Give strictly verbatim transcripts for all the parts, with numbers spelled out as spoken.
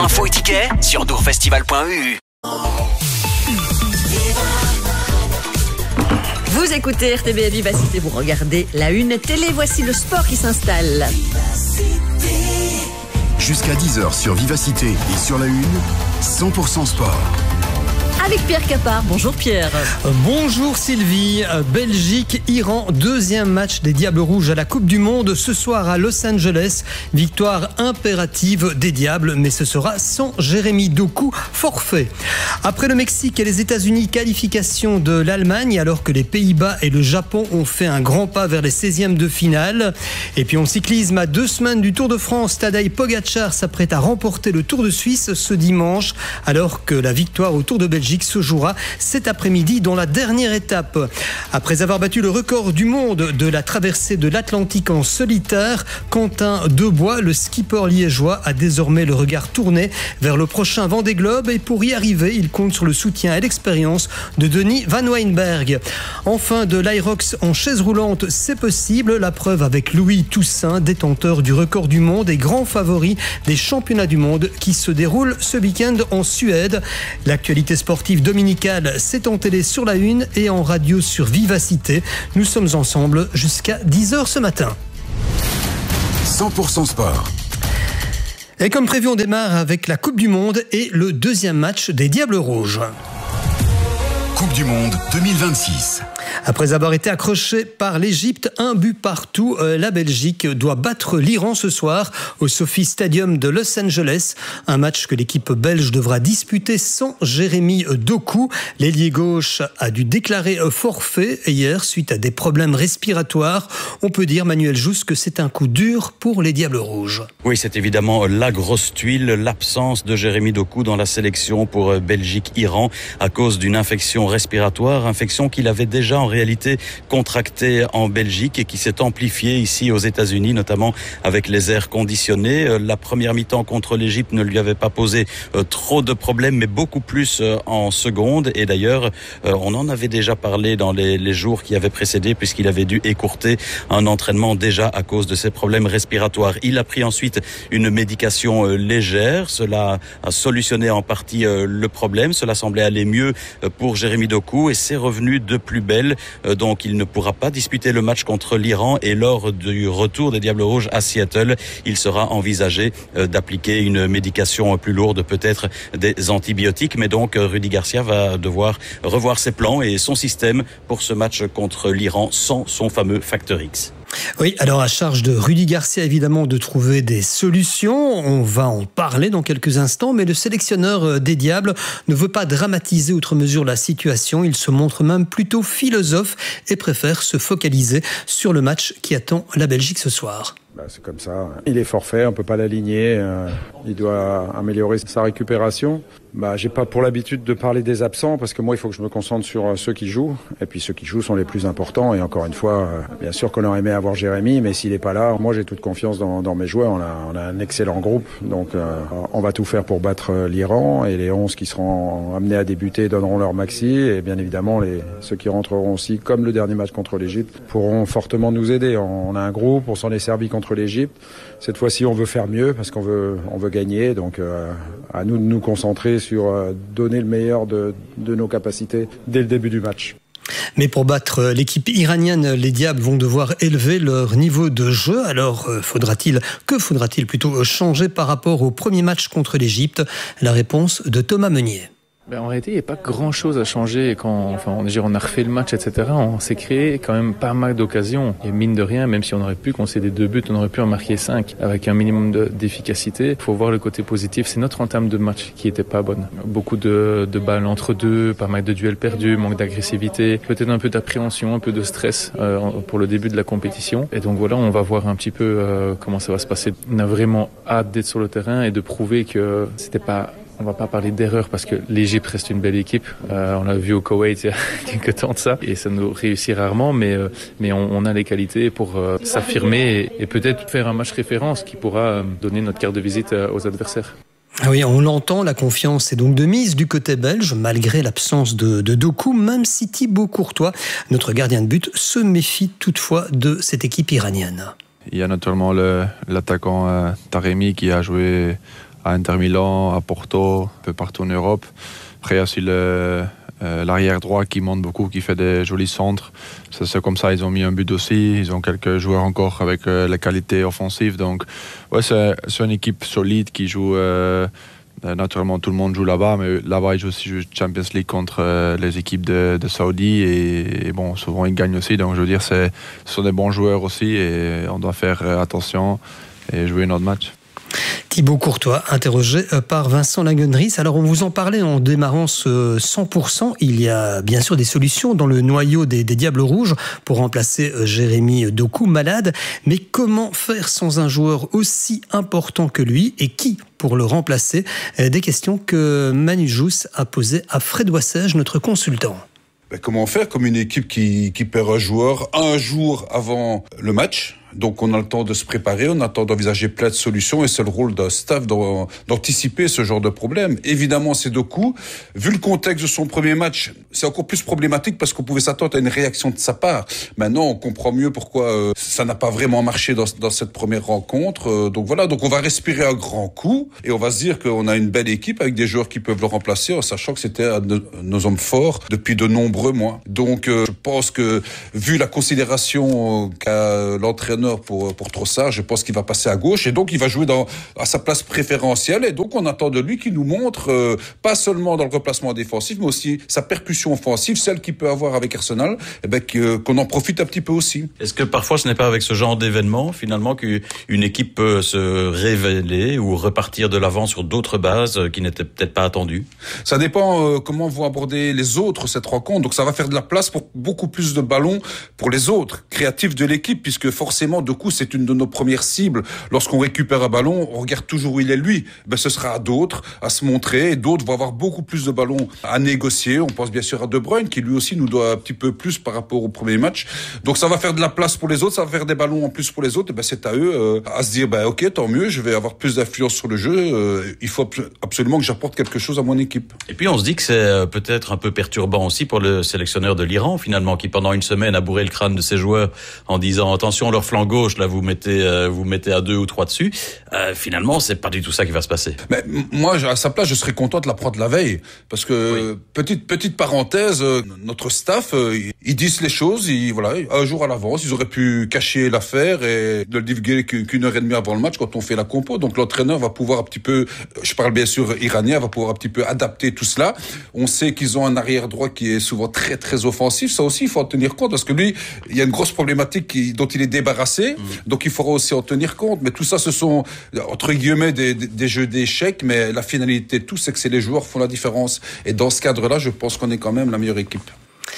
Infos et tickets sur dourfestival point e u. Vous écoutez R T B Vivacité, vous regardez la une télé, voici le sport qui s'installe. Jusqu'à dix heures sur Vivacité et sur la une, cent pour cent sport. Avec Pierre Capard. Bonjour Pierre. Bonjour Sylvie. Belgique, Iran, deuxième match des Diables Rouges à la Coupe du Monde ce soir à Los Angeles. Victoire impérative des Diables, mais ce sera sans Jérémy Doku, forfait. Après le Mexique et les États-Unis, qualification de l'Allemagne, alors que les Pays-Bas et le Japon ont fait un grand pas vers les seizièmes de finale. Et puis en cyclisme, à deux semaines du Tour de France, Tadej Pogačar s'apprête à remporter le Tour de Suisse ce dimanche, alors que la victoire au Tour de Belgique se jouera cet après-midi dans la dernière étape. Après avoir battu le record du monde de la traversée de l'Atlantique en solitaire, Quentin Debois, le skipper liégeois, a désormais le regard tourné vers le prochain Vendée Globe et pour y arriver, il compte sur le soutien et l'expérience de Denis Van Weinberg. Enfin, de l'Irox en chaise roulante, c'est possible. La preuve avec Louis Toussaint, détenteur du record du monde et grand favori des championnats du monde qui se déroulent ce week-end en Suède. L'actualité sportive dominicale, c'est en télé sur la une et en radio sur Vivacité. Nous sommes ensemble jusqu'à dix heures ce matin. cent pour cent sport. Et comme prévu, on démarre avec la Coupe du Monde et le deuxième match des Diables Rouges. Coupe du Monde deux mille vingt-six. Après avoir été accroché par l'Égypte, un but partout, la Belgique doit battre l'Iran ce soir au Sophie Stadium de Los Angeles. Un match que l'équipe belge devra disputer sans Jérémy Doku. L'ailier gauche a dû déclarer forfait hier suite à des problèmes respiratoires. On peut dire, Manuel Jousse, que c'est un coup dur pour les Diables Rouges. Oui, c'est évidemment la grosse tuile, l'absence de Jérémy Doku dans la sélection pour Belgique-Iran à cause d'une infection respiratoire, infection qu'il avait déjà en réalité contractée en Belgique et qui s'est amplifiée ici aux États-Unis, notamment avec les airs conditionnés. La première mi-temps contre l'Égypte ne lui avait pas posé euh, trop de problèmes, mais beaucoup plus euh, en seconde. Et d'ailleurs, euh, on en avait déjà parlé dans les, les jours qui avaient précédé, puisqu'il avait dû écourter un entraînement déjà à cause de ses problèmes respiratoires. Il a pris ensuite une médication euh, légère. Cela a solutionné en partie euh, le problème. Cela semblait aller mieux euh, pour Jérémy Doku et c'est revenu de plus belle. Donc il ne pourra pas disputer le match contre l'Iran et lors du retour des Diables Rouges à Seattle, il sera envisagé d'appliquer une médication plus lourde, peut-être des antibiotiques. Mais donc Rudy Garcia va devoir revoir ses plans et son système pour ce match contre l'Iran sans son fameux facteur X. Oui, alors à charge de Rudy Garcia évidemment de trouver des solutions. On va en parler dans quelques instants, mais le sélectionneur des Diables ne veut pas dramatiser outre mesure la situation. Il se montre même plutôt philosophe et préfère se focaliser sur le match qui attend la Belgique ce soir. Bah, c'est comme ça. Il est forfait, on peut pas l'aligner. Euh, il doit améliorer sa récupération. Bah, j'ai pas pour l'habitude de parler des absents parce que moi, il faut que je me concentre sur euh, ceux qui jouent. Et puis ceux qui jouent sont les plus importants. Et encore une fois, euh, bien sûr qu'on aurait aimé avoir Jérémy, mais s'il est pas là, moi j'ai toute confiance dans, dans mes joueurs. On a, on a un excellent groupe, donc euh, on va tout faire pour battre euh, l'Iran. Et les onze qui seront amenés à débuter donneront leur maxi. Et bien évidemment, les ceux qui rentreront aussi, comme le dernier match contre l'Égypte, pourront fortement nous aider. On, on a un groupe, on s'en est servi contre l'Égypte. Cette fois-ci, on veut faire mieux parce qu'on veut, on veut gagner. Donc, euh, à nous de nous concentrer sur euh, donner le meilleur de, de nos capacités dès le début du match. Mais pour battre l'équipe iranienne, les Diables vont devoir élever leur niveau de jeu. Alors, faudra-t-il, que faudra-t-il plutôt changer par rapport au premier match contre l'Égypte? La réponse de Thomas Meunier. Ben, en réalité, il n'y a pas grand-chose à changer. Quand, enfin, on, on a refait le match, et cetera, on s'est créé quand même pas mal d'occasions. Et mine de rien, même si on aurait pu concéder deux buts, on aurait pu en marquer cinq avec un minimum de, d'efficacité. Il faut voir le côté positif. C'est notre entame de match qui était pas bonne. Beaucoup de, de balles entre deux, pas mal de duels perdus, manque d'agressivité, peut-être un peu d'appréhension, un peu de stress euh, pour le début de la compétition. Et donc voilà, on va voir un petit peu euh, comment ça va se passer. On a vraiment hâte d'être sur le terrain et de prouver que c'était pas... On va pas parler d'erreur parce que l'Égypte reste une belle équipe. Euh, on l'a vu au Koweït il y a quelques temps de ça et ça nous réussit rarement, mais euh, mais on, on a les qualités pour euh, s'affirmer et, et peut-être faire un match référence qui pourra euh, donner notre carte de visite euh, aux adversaires. Ah oui, on l'entend, la confiance est donc de mise du côté belge, malgré l'absence de, de Doku, même si Thibaut Courtois, notre gardien de but, se méfie toutefois de cette équipe iranienne. Il y a naturellement le, l'attaquant euh, Taremi qui a joué à Inter Milan, à Porto, un peu partout en Europe. Après, il y a aussi le, euh, l'arrière droit qui monte beaucoup, qui fait des jolis centres. C'est, c'est comme ça, ils ont mis un but aussi. Ils ont quelques joueurs encore avec euh, la qualité offensive. Donc, ouais, c'est, c'est une équipe solide qui joue... Euh, Naturellement, tout le monde joue là-bas, mais là-bas, ils jouent aussi la Champions League contre euh, les équipes de, de Saoudi. Et, et bon, souvent, ils gagnent aussi. Donc, je veux dire, c'est, ce sont des bons joueurs aussi et on doit faire attention et jouer notre match. Thibaut Courtois, interrogé par Vincent Laguenris. Alors, on vous en parlait en démarrant ce cent pour cent. Il y a bien sûr des solutions dans le noyau des, des Diables Rouges pour remplacer Jérémy Doku, malade. Mais comment faire sans un joueur aussi important que lui et qui pour le remplacer? Des questions que Manu Jousse a posées à Fred Wassège, notre consultant. Ben, comment faire comme une équipe qui, qui perd un joueur un jour avant le match? Donc on a le temps de se préparer, on a le temps d'envisager plein de solutions et c'est le rôle d'un staff d'anticiper ce genre de problème. Évidemment, c'est Doku. Vu le contexte de son premier match, c'est encore plus problématique parce qu'on pouvait s'attendre à une réaction de sa part. Maintenant, on comprend mieux pourquoi euh, ça n'a pas vraiment marché dans, dans cette première rencontre. Euh, donc voilà, donc on va respirer un grand coup et on va se dire qu'on a une belle équipe avec des joueurs qui peuvent le remplacer en sachant que c'était un de nos hommes forts depuis de nombreux mois. Donc euh, je pense que vu la considération qu'a l'entraîneur pour, pour Trossard, je pense qu'il va passer à gauche et donc il va jouer dans, à sa place préférentielle et donc on attend de lui qu'il nous montre euh, pas seulement dans le replacement défensif mais aussi sa percussion offensive, celle qu'il peut avoir avec Arsenal, et ben, qu'on en profite un petit peu aussi. Est-ce que parfois ce n'est pas avec ce genre d'événement finalement qu'une équipe peut se révéler ou repartir de l'avant sur d'autres bases qui n'étaient peut-être pas attendues? Ça dépend euh, comment vont aborder les autres cette rencontre, donc ça va faire de la place pour beaucoup plus de ballons pour les autres créatifs de l'équipe puisque forcément de coup, c'est une de nos premières cibles. Lorsqu'on récupère un ballon, on regarde toujours où il est lui. Ben, ce sera à d'autres à se montrer et d'autres vont avoir beaucoup plus de ballons à négocier. On pense bien sûr à De Bruyne qui lui aussi nous doit un petit peu plus par rapport au premier match. Donc ça va faire de la place pour les autres, ça va faire des ballons en plus pour les autres. Et ben, c'est à eux euh, à se dire, ben, ok, tant mieux, je vais avoir plus d'influence sur le jeu. Euh, il faut absolument que j'apporte quelque chose à mon équipe. Et puis on se dit que c'est peut-être un peu perturbant aussi pour le sélectionneur de l'Iran finalement, qui pendant une semaine a bourré le crâne de ses joueurs en disant attention, leur flanc gauche, là vous mettez euh, vous mettez à deux ou trois dessus. Euh, finalement, c'est pas du tout ça qui va se passer. Mais moi, à sa place, je serais content de la prendre la veille, parce que oui. petite petite parenthèse, euh, notre staff, euh, ils disent les choses, ils, voilà, un jour à l'avance, ils auraient pu cacher l'affaire et ne le divulguer qu'une heure et demie avant le match quand on fait la compo. Donc l'entraîneur va pouvoir un petit peu, je parle bien sûr iranien, va pouvoir un petit peu adapter tout cela. On sait qu'ils ont un arrière droit qui est souvent très très offensif. Ça aussi, il faut en tenir compte parce que lui, il y a une grosse problématique qui, dont il est débarrassé. Mmh. Donc il faudra aussi en tenir compte. Mais tout ça, ce sont entre guillemets des, des, des jeux d'échecs. Mais la finalité de tout, c'est que c'est les joueurs qui font la différence. Et dans ce cadre-là, je pense qu'on est quand même la meilleure équipe.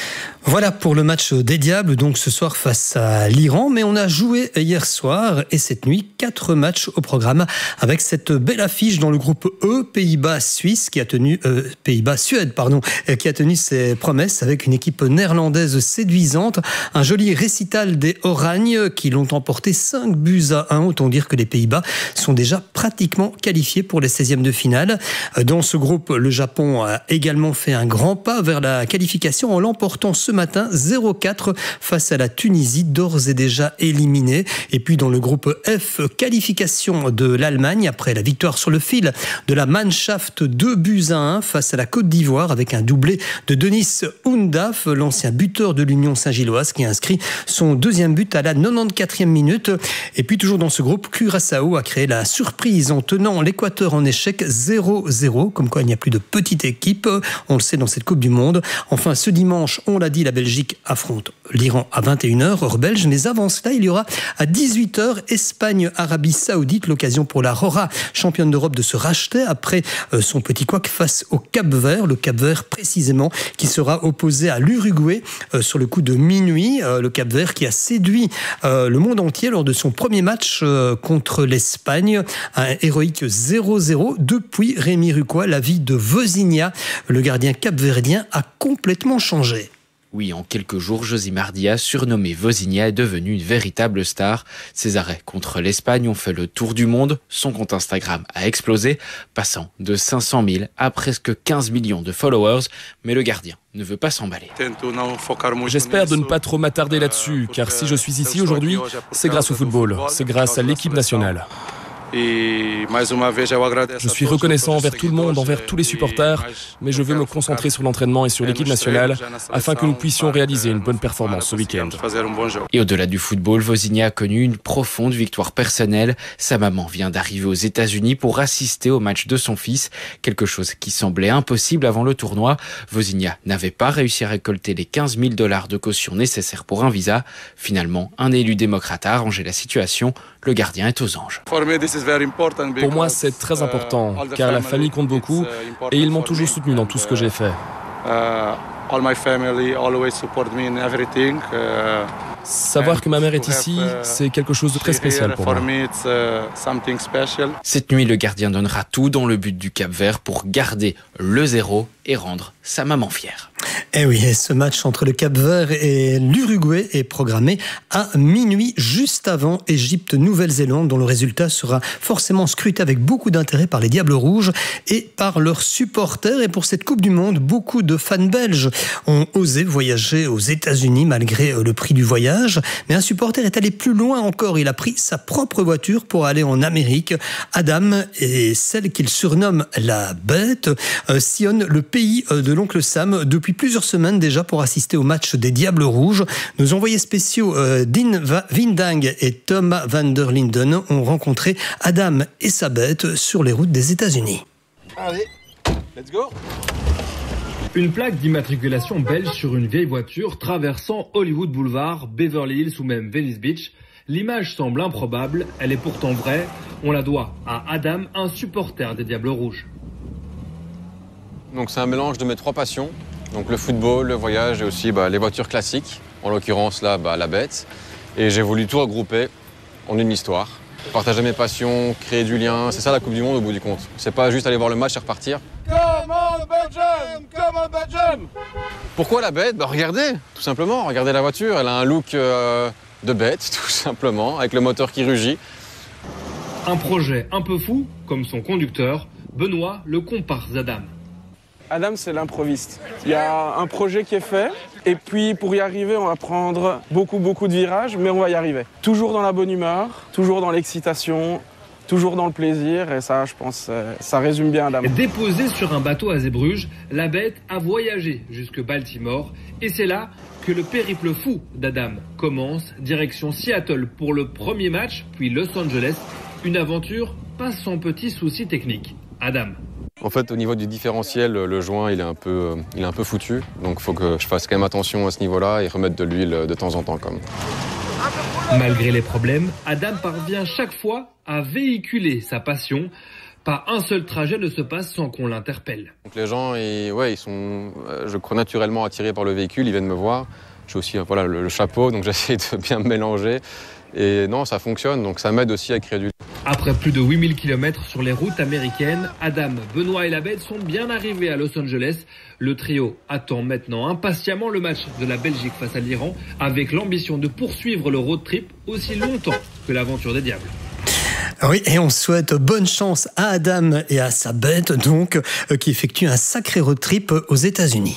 Voilà pour le match des Diables, donc ce soir face à l'Iran. Mais on a joué hier soir et cette nuit, quatre matchs au programme avec cette belle affiche dans le groupe E, Pays-Bas-Suisse qui a tenu, euh, Pays-Bas-Suède, pardon, qui a tenu ses promesses avec une équipe néerlandaise séduisante. Un joli récital des Oragnes qui l'ont emporté cinq buts à un. Autant dire que les Pays-Bas sont déjà pratiquement qualifiés pour les seizièmes de finale. Dans ce groupe, le Japon a également fait un grand pas vers la qualification en l'emportant ce matin zéro quatre face à la Tunisie, d'ores et déjà éliminée. Et puis dans le groupe F, qualification de l'Allemagne après la victoire sur le fil de la Mannschaft, deux buts à un face à la Côte d'Ivoire avec un doublé de Denis Undav, l'ancien buteur de l'Union Saint-Gilloise qui a inscrit son deuxième but à la quatre-vingt-quatrième minute. Et puis toujours dans ce groupe, Curaçao a créé la surprise en tenant l'Équateur en échec zéro zéro, comme quoi il n'y a plus de petite équipe, on le sait dans cette Coupe du Monde. Enfin ce dimanche, on l'a dit, la Belgique affronte l'Iran à vingt et une heures, heure belge, mais avant cela, il y aura à dix-huit heures Espagne-Arabie Saoudite, l'occasion pour la Rora, championne d'Europe, de se racheter après son petit couac face au Cap-Vert, le Cap-Vert précisément, qui sera opposé à l'Uruguay sur le coup de minuit, le Cap-Vert qui a séduit le monde entier lors de son premier match contre l'Espagne, un héroïque zéro zéro. Depuis Rémi Rucois, la vie de Vozinha, le gardien capverdien, a complètement changé. Oui, en quelques jours, Josimar Diaz, surnommé Vozinha, est devenu une véritable star. Ses arrêts contre l'Espagne ont fait le tour du monde. Son compte Instagram a explosé, passant de cinq cent mille à presque quinze millions de followers. Mais le gardien ne veut pas s'emballer. J'espère de ne pas trop m'attarder là-dessus, car si je suis ici aujourd'hui, c'est grâce au football, c'est grâce à l'équipe nationale. Je suis reconnaissant envers tout le monde, envers tous les supporters, mais je veux me concentrer sur l'entraînement et sur l'équipe nationale afin que nous puissions réaliser une bonne performance ce week-end. Et au-delà du football, Vozinha a connu une profonde victoire personnelle. Sa maman vient d'arriver aux États-Unis pour assister au match de son fils, quelque chose qui semblait impossible avant le tournoi. Vozinha n'avait pas réussi à récolter les quinze mille dollars de caution nécessaires pour un visa. Finalement, un élu démocrate a arrangé la situation. Le gardien est aux anges. Pour moi, c'est très important, car la famille compte beaucoup et ils m'ont toujours soutenu dans tout ce que j'ai fait. Savoir que ma mère est ici, c'est quelque chose de très spécial pour moi. Cette nuit, le gardien donnera tout dans le but du Cap-Vert pour garder le zéro et rendre sa maman fière. Eh oui, et ce match entre le Cap-Vert et l'Uruguay est programmé à minuit, juste avant Égypte-Nouvelle-Zélande, dont le résultat sera forcément scruté avec beaucoup d'intérêt par les Diables Rouges et par leurs supporters. Et pour cette Coupe du Monde, beaucoup de fans belges ont osé voyager aux États-Unis malgré le prix du voyage. Mais un supporter est allé plus loin encore. Il a pris sa propre voiture pour aller en Amérique. Adam et celle qu'il surnomme la Bête euh, sillonnent le pays de l'oncle Sam depuis plusieurs semaines déjà pour assister au match des Diables Rouges. Nos envoyés spéciaux euh, Dean Vindang et Thomas van der Linden ont rencontré Adam et sa bête sur les routes des États-Unis. Allez, let's go! Une plaque d'immatriculation belge sur une vieille voiture traversant Hollywood Boulevard, Beverly Hills ou même Venice Beach. L'image semble improbable, elle est pourtant vraie. On la doit à Adam, un supporter des Diables Rouges. Donc c'est un mélange de mes trois passions. Donc le football, le voyage et aussi bah, les voitures classiques, en l'occurrence là, bah, la Bête. Et j'ai voulu tout regrouper en une histoire. Partager mes passions, créer du lien, c'est ça la Coupe du Monde au bout du compte. C'est pas juste aller voir le match et repartir. Come on Belgium! Come on Belgium! Pourquoi la Bête? Bah regardez, tout simplement, regardez la voiture, elle a un look euh, de bête, tout simplement, avec le moteur qui rugit. Un projet un peu fou, comme son conducteur, Benoît, le comparse d'Adam. Adam, c'est l'improviste. Il y a un projet qui est fait, et puis pour y arriver, on va prendre beaucoup, beaucoup de virages, mais on va y arriver. Toujours dans la bonne humeur, toujours dans l'excitation, toujours dans le plaisir, et ça, je pense, ça résume bien Adam. Déposé sur un bateau à Zeebrugge, la Bête a voyagé jusque Baltimore, et c'est là que le périple fou d'Adam commence, direction Seattle pour le premier match, puis Los Angeles, une aventure pas sans petits soucis techniques. Adam. En fait, au niveau du différentiel, le joint, il est un peu, il est un peu foutu. Donc, il faut que je fasse quand même attention à ce niveau-là et remettre de l'huile de temps en temps. Comme. Malgré les problèmes, Adam parvient chaque fois à véhiculer sa passion. Pas un seul trajet ne se passe sans qu'on l'interpelle. Donc, les gens, ils, ouais, ils sont, je crois, naturellement attirés par le véhicule. Ils viennent me voir. J'ai aussi voilà, le, le chapeau, donc j'essaie de bien me mélanger. Et non, ça fonctionne, donc ça m'aide aussi à créer du lien. Après plus de huit mille kilomètres sur les routes américaines, Adam, Benoît et la Bête sont bien arrivés à Los Angeles. Le trio attend maintenant impatiemment le match de la Belgique face à l'Iran, avec l'ambition de poursuivre le road trip aussi longtemps que l'aventure des Diables. Oui, et on souhaite bonne chance à Adam et à sa Bête, donc, qui effectue un sacré road trip aux États-Unis.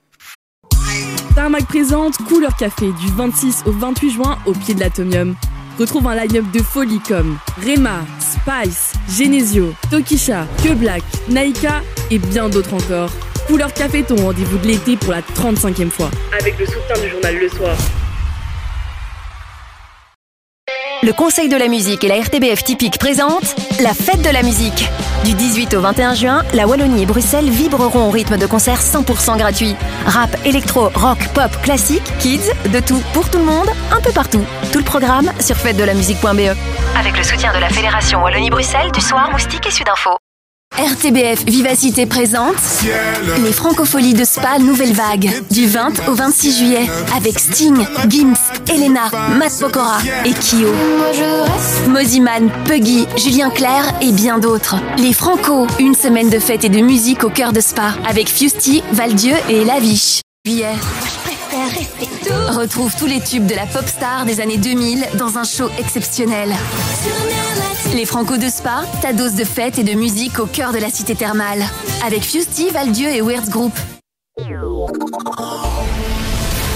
Tarmac présente Couleur Café du vingt-six au vingt-huit juin au pied de l'Atomium. Retrouve un line-up de folie comme Rema, Spice, Genesio, Tokisha, Que Black, Naika et bien d'autres encore. Couleur Café, ton rendez-vous de l'été pour la trente-cinquième fois. Avec le soutien du journal Le Soir. Le Conseil de la musique et la R T B F Typique présentent la fête de la musique. Du dix-huit au vingt et un juin, la Wallonie et Bruxelles vibreront au rythme de concerts cent pour cent gratuits. Rap, électro, rock, pop, classique, kids, de tout, pour tout le monde, un peu partout. Tout le programme sur fête de la musique point b e. Avec le soutien de la Fédération Wallonie-Bruxelles, du Soir, Moustique et Sudinfo. R T B F Vivacité présente les Francopholies de Spa Nouvelle Vague du vingt au vingt-six juillet avec Sting, Gims, Elena, Matt Pokora et Kyo. Moziman, Puggy, Julien Clerc et bien d'autres. Les Franco, une semaine de fête et de musique au cœur de Spa avec Fusty, Valdieu et Laviche. Juillet. Retrouve tous les tubes de la pop star des années deux mille dans un show exceptionnel. Les Franco de Spa, ta dose de fête et de musique au cœur de la cité thermale. Avec Fusty, Valdieu et Weird Group.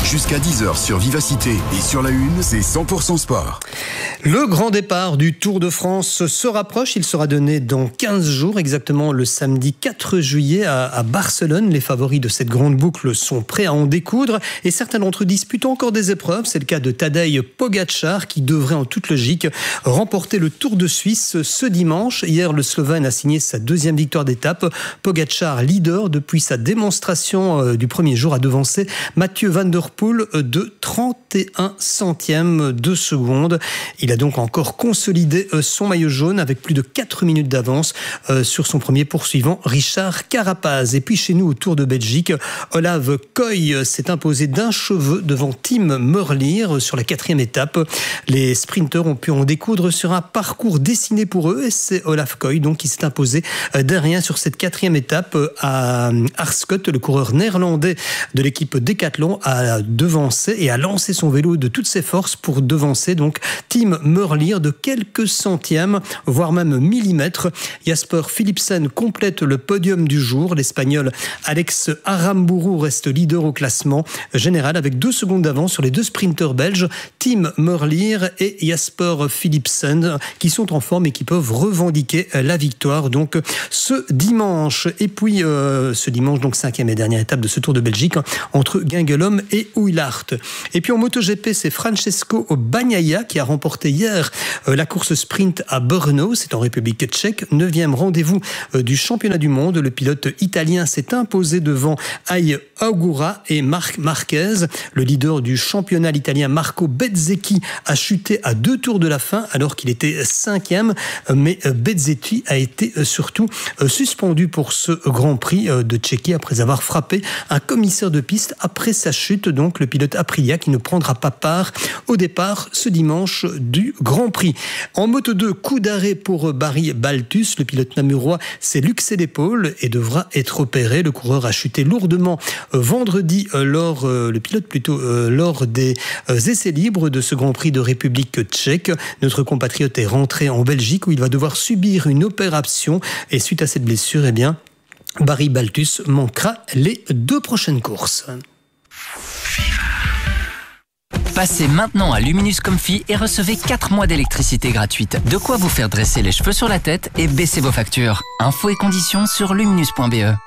Jusqu'à dix heures sur Vivacité et sur la Une, c'est cent pour cent sport. Le grand départ du Tour de France se rapproche. Il sera donné dans quinze jours, exactement le samedi quatre juillet à, à Barcelone. Les favoris de cette grande boucle sont prêts à en découdre et certains d'entre eux disputent encore des épreuves. C'est le cas de Tadej Pogačar qui devrait en toute logique remporter le Tour de Suisse ce dimanche. Hier, le Slovène a signé sa deuxième victoire d'étape. Pogačar, leader depuis sa démonstration du premier jour, a devancé Mathieu Van Der Poel de trente et un centièmes de seconde. Il a donc encore consolidé son maillot jaune avec plus de quatre minutes d'avance sur son premier poursuivant, Richard Carapaz. Et puis chez nous, au Tour de Belgique, Olav Koy s'est imposé d'un cheveu devant Tim Merlier sur la quatrième étape. Les sprinteurs ont pu en découdre sur un parcours dessiné pour eux et c'est Olav Koy donc qui s'est imposé derrière sur cette quatrième étape à Arscott. Le coureur néerlandais de l'équipe Decathlon a devancé et a lancé son vélo de toutes ses forces pour devancer donc Tim Merlier de quelques centièmes, voire même millimètres. Jasper Philipsen complète le podium du jour. L'Espagnol Alex Aramburu reste leader au classement général avec deux secondes d'avance sur les deux sprinteurs belges, Tim Merlier et Jasper Philipsen, qui sont en forme et qui peuvent revendiquer la victoire donc ce dimanche. Et puis euh, ce dimanche, donc cinquième et dernière étape de ce Tour de Belgique entre Guingelom et Oeilhart. Et puis en MotoGP, c'est Francesco Bagnaia qui a remporté hier euh, la course sprint à Brno, c'est en République tchèque, neuvième rendez-vous euh, du championnat du monde. Le pilote italien s'est imposé devant Ai Augura et Marc Marquez. Le leader du championnat, l'italien Marco Bezzecchi, a chuté à deux tours de la fin alors qu'il était cinquième, mais Bezzecchi a été surtout suspendu pour ce Grand Prix de Tchéquie après avoir frappé un commissaire de piste après sa chute, donc le pilote Aprilia qui ne prendra pas part au départ ce dimanche du Grand Prix. En Moto deux, coup d'arrêt pour Barry Baltus, le pilote namurois s'est luxé l'épaule et devra être opéré. Le coureur a chuté lourdement vendredi lors, le pilote plutôt, lors des essais libres de ce Grand Prix de République tchèque. Notre compatriote est rentré en Belgique où il va devoir subir une opération et suite à cette blessure, eh bien, Barry Baltus manquera les deux prochaines courses. Passez maintenant à Luminus Comfy et recevez quatre mois d'électricité gratuite. De quoi vous faire dresser les cheveux sur la tête et baisser vos factures. Infos et conditions sur luminus point b e.